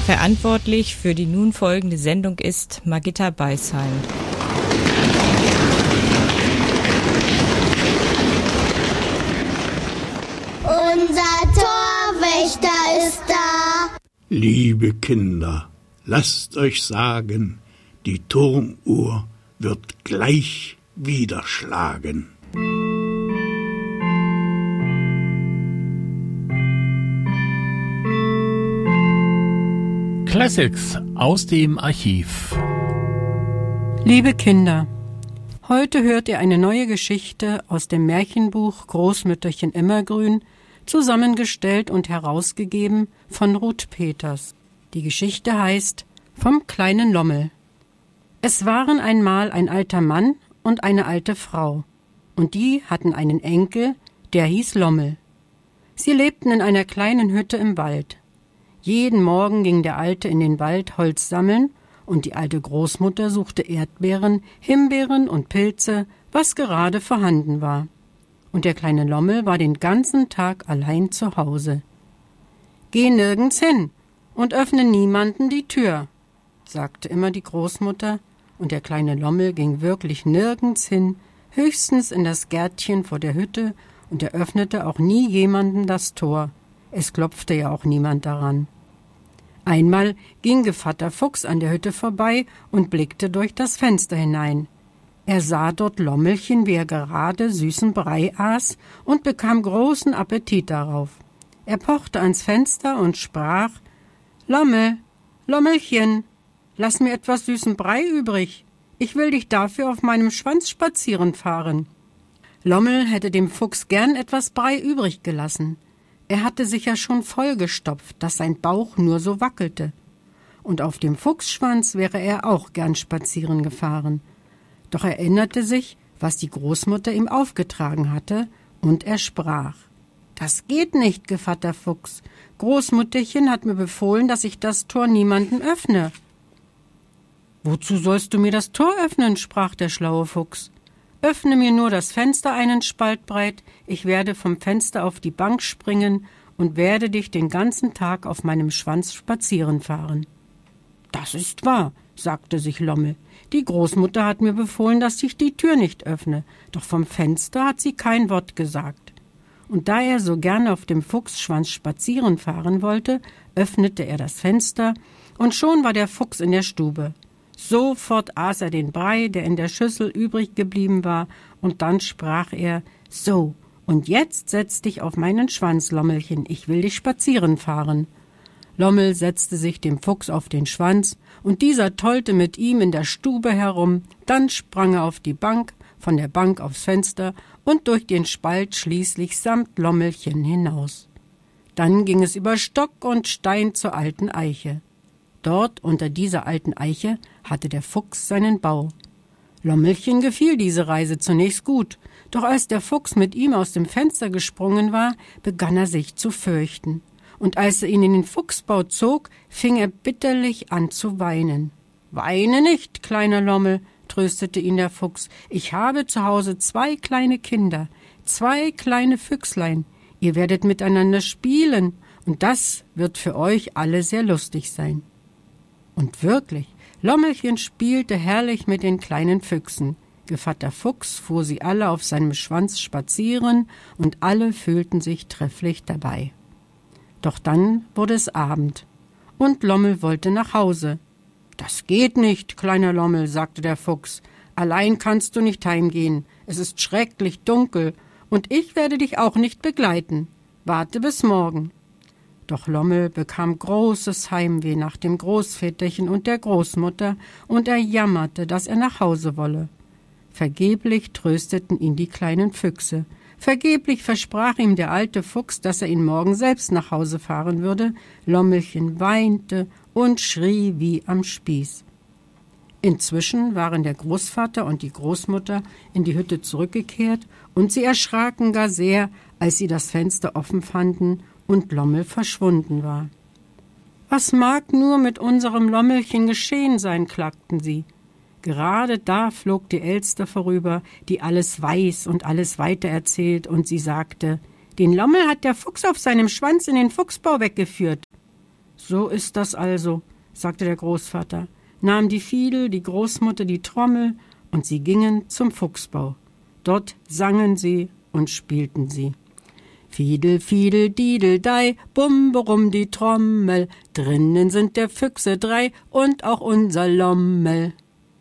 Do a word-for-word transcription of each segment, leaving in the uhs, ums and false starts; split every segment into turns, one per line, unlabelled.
Verantwortlich für die nun folgende Sendung ist Margitta Beisheim.
Unser Torwächter ist da.
Liebe Kinder, lasst euch sagen, die Turmuhr wird gleich wieder schlagen.
Classics aus dem Archiv.
Liebe Kinder, heute hört ihr eine neue Geschichte aus dem Märchenbuch Großmütterchen Immergrün, zusammengestellt und herausgegeben von Ruth Peters. Die Geschichte heißt Vom kleinen Lommel. Es waren einmal ein alter Mann und eine alte Frau, und die hatten einen Enkel, der hieß Lommel. Sie lebten in einer kleinen Hütte im Wald. Jeden Morgen ging der Alte in den Wald Holz sammeln, und die alte Großmutter suchte Erdbeeren, Himbeeren und Pilze, was gerade vorhanden war. Und der kleine Lommel war den ganzen Tag allein zu Hause. »Geh nirgends hin und öffne niemanden die Tür«, sagte immer die Großmutter, und der kleine Lommel ging wirklich nirgends hin, höchstens in das Gärtchen vor der Hütte, und er öffnete auch nie jemanden das Tor. Es klopfte ja auch niemand daran. Einmal ging Gevatter Fuchs an der Hütte vorbei und blickte durch das Fenster hinein. Er sah dort Lommelchen, wie er gerade süßen Brei aß, und bekam großen Appetit darauf. Er pochte ans Fenster und sprach: »Lommel, Lommelchen, lass mir etwas süßen Brei übrig. Ich will dich dafür auf meinem Schwanz spazieren fahren.« Lommel hätte dem Fuchs gern etwas Brei übrig gelassen. Er hatte sich ja schon vollgestopft, dass sein Bauch nur so wackelte. Und auf dem Fuchsschwanz wäre er auch gern spazieren gefahren. Doch er erinnerte sich, was die Großmutter ihm aufgetragen hatte, und er sprach: »Das geht nicht, Gevatter Fuchs. Großmutterchen hat mir befohlen, dass ich das Tor niemanden öffne.« »Wozu sollst du mir das Tor öffnen?« sprach der schlaue Fuchs. »Öffne mir nur das Fenster einen Spalt breit, ich werde vom Fenster auf die Bank springen und werde dich den ganzen Tag auf meinem Schwanz spazieren fahren.« »Das ist wahr«, sagte sich Lommel. »Die Großmutter hat mir befohlen, dass ich die Tür nicht öffne, doch vom Fenster hat sie kein Wort gesagt.« Und da er so gerne auf dem Fuchsschwanz spazieren fahren wollte, öffnete er das Fenster, und schon war der Fuchs in der Stube. Sofort aß er den Brei, der in der Schüssel übrig geblieben war, und dann sprach er: »So, und jetzt setz dich auf meinen Schwanz, Lommelchen, ich will dich spazieren fahren.« Lommel setzte sich dem Fuchs auf den Schwanz, und dieser tollte mit ihm in der Stube herum, dann sprang er auf die Bank, von der Bank aufs Fenster und durch den Spalt schließlich samt Lommelchen hinaus. Dann ging es über Stock und Stein zur alten Eiche. Dort unter dieser alten Eiche hatte der Fuchs seinen Bau. Lommelchen gefiel diese Reise zunächst gut, doch als der Fuchs mit ihm aus dem Fenster gesprungen war, begann er sich zu fürchten. Und als er ihn in den Fuchsbau zog, fing er bitterlich an zu weinen. »Weine nicht, kleiner Lommel«, tröstete ihn der Fuchs. »Ich habe zu Hause zwei kleine Kinder, zwei kleine Füchslein. Ihr werdet miteinander spielen, und das wird für euch alle sehr lustig sein.« Und wirklich, Lommelchen spielte herrlich mit den kleinen Füchsen. Gevatter Fuchs fuhr sie alle auf seinem Schwanz spazieren, und alle fühlten sich trefflich dabei. Doch dann wurde es Abend, und Lommel wollte nach Hause. »Das geht nicht, kleiner Lommel«, sagte der Fuchs. »Allein kannst du nicht heimgehen. Es ist schrecklich dunkel, und ich werde dich auch nicht begleiten. Warte bis morgen.« Doch Lommel bekam großes Heimweh nach dem Großväterchen und der Großmutter, und er jammerte, dass er nach Hause wolle. Vergeblich trösteten ihn die kleinen Füchse. Vergeblich versprach ihm der alte Fuchs, dass er ihn morgen selbst nach Hause fahren würde. Lommelchen weinte und schrie wie am Spieß. Inzwischen waren der Großvater und die Großmutter in die Hütte zurückgekehrt, und sie erschraken gar sehr, als sie das Fenster offen fanden und Lommel verschwunden war. »Was mag nur mit unserem Lommelchen geschehen sein?« klagten sie. Gerade da flog die Elster vorüber, die alles weiß und alles weitererzählt, und sie sagte: »Den Lommel hat der Fuchs auf seinem Schwanz in den Fuchsbau weggeführt.« »So ist das also«, sagte der Großvater, nahm die Fiedel, die Großmutter die Trommel, und sie gingen zum Fuchsbau. Dort sangen sie und spielten sie. Fiedel, Fiedel, Dideldei, bumberum die Trommel, drinnen sind der Füchse drei und auch unser Lommel.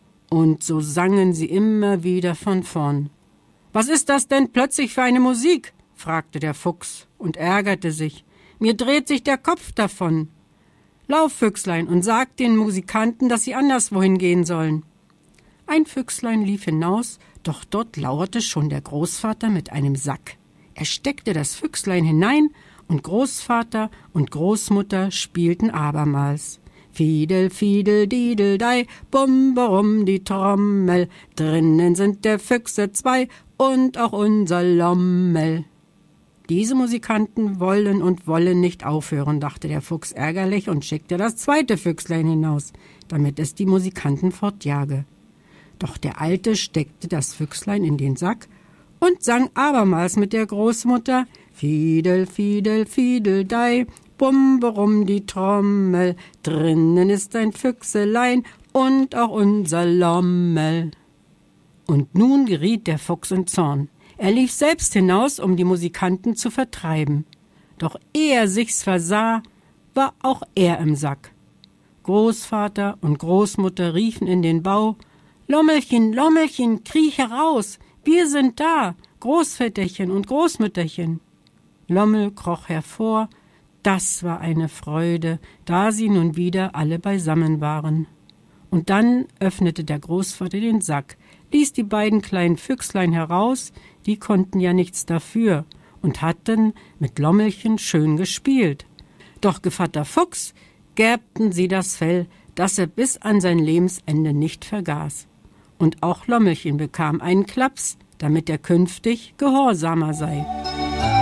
Und so sangen sie immer wieder von vorn. »Was ist das denn plötzlich für eine Musik?« fragte der Fuchs und ärgerte sich. »Mir dreht sich der Kopf davon. Lauf, Füchslein, und sag den Musikanten, dass sie anderswohin gehen sollen.« Ein Füchslein lief hinaus, doch dort lauerte schon der Großvater mit einem Sack. Er steckte das Füchslein hinein, und Großvater und Großmutter spielten abermals. Fiedel, Fiedel, Dideldei, bumberum die Trommel, drinnen sind der Füchse zwei und auch unser Lommel. Diese Musikanten wollen und wollen nicht aufhören, dachte der Fuchs ärgerlich und schickte das zweite Füchslein hinaus, damit es die Musikanten fortjage. Doch der Alte steckte das Füchslein in den Sack und sang abermals mit der Großmutter: Fiedel, Fiedel, Fiedeldei, bumberum die Trommel, drinnen ist ein Füchselein und auch unser Lommel. Und nun geriet der Fuchs in Zorn. Er lief selbst hinaus, um die Musikanten zu vertreiben. Doch ehe er sich's versah, war auch er im Sack. Großvater und Großmutter riefen in den Bau: Lommelchen, Lommelchen, kriech heraus, wir sind da, Großväterchen und Großmütterchen. Lommel kroch hervor, das war eine Freude, da sie nun wieder alle beisammen waren. Und dann öffnete der Großvater den Sack, ließ die beiden kleinen Füchslein heraus, die konnten ja nichts dafür und hatten mit Lommelchen schön gespielt. Doch Gevatter Fuchs gerbten sie das Fell, das er bis an sein Lebensende nicht vergaß. Und auch Lommelchen bekam einen Klaps, damit er künftig gehorsamer sei.